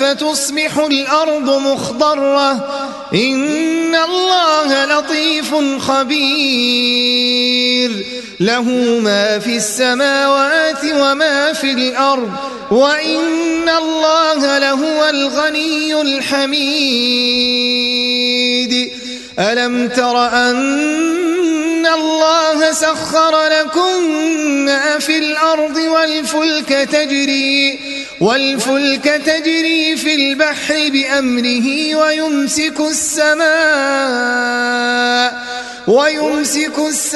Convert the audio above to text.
فتصبح الأرض مخضرة إن الله لطيف خبير له ما في السماوات وما في الأرض وإن الله لهو الغني الحميد ألم تر أن الله سخر لكم ما في الأرض والفلك تجري في البحر بأمره ويمسك السماء